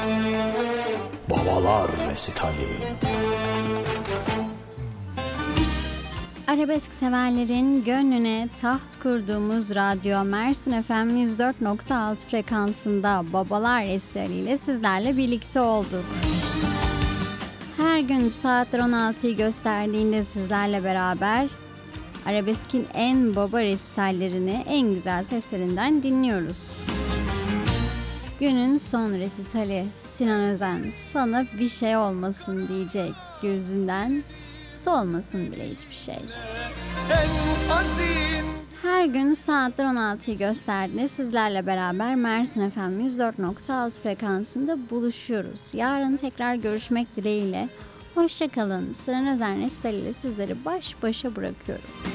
Babalar Resitali. Arabesk severlerin gönlüne taht kurduğumuz radyo Mersin FM 104.6 frekansında Babalar Resitali ile sizlerle birlikte olduk. Her gün saatler 16'yı gösterdiğinde sizlerle beraber Arabesk'in en baba resitallerini en güzel seslerinden dinliyoruz. Günün son resitali Sinan Özen sana bir şey olmasın diyecek, gözünden solmasın bile hiçbir şey. Her gün saatler 16'yı gösterdiğinde sizlerle beraber Mersin FM 104.6 frekansında buluşuyoruz. Yarın tekrar görüşmek dileğiyle. Hoşça kalın. Sinan Özen resitali ile sizleri baş başa bırakıyorum.